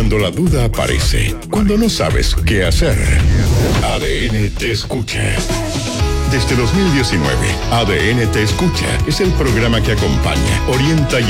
Cuando la duda aparece, cuando no sabes qué hacer, ADN te escucha. Desde 2019, ADN te escucha es el programa que acompaña, orienta y